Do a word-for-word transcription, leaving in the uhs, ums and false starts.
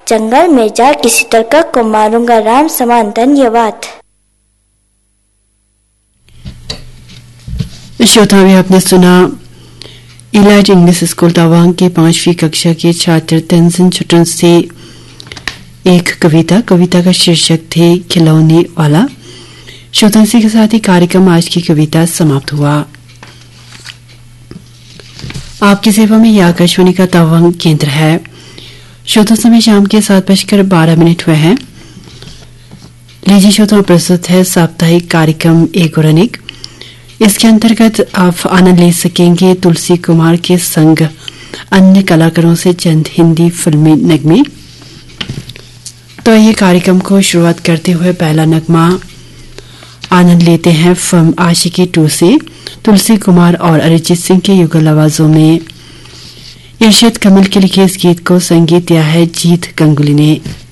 जंगल में जा किसी तरकक को मारूंगा राम समान। धन्यवाद। श्रोता भी आपने सुना इलाइट इंग्लिश स्कूल तवांग के पांचवी कक्षा के छात्र तेंजिन चुटन से एक कविता कविता का शीर्षक थे खिलौने वाला। श्रोता इसी के साथ ही कार्यक्रम आज की कविता समाप्त हुआ। आपकी सेवा में यह आकाशवाणी का तवांग केंद्र है। श्रोता समय शाम के सात बजकर बारह मिनट हुए हैं। लीजिए श्रोता प्रस्तुत है साप्ताहिक कार्यक्रम एक और अनेक। इसके अंतर्गत आप आनंद ले सकेंगे तुलसी कुमार के संग अन्य कलाकारों से चंद हिंदी फिल्मी नगमे। तो ये कार्यक्रम को शुरुआत करते हुए पहला नगमा आनंद लेते हैं फिल्म आशिकी टू से तुलसी कुमार और अरिजीत सिंह के युगल आवाजों में। इरशाद कमल के लिखे इस गीत को संगीत दिया है जीत गंगुली ने।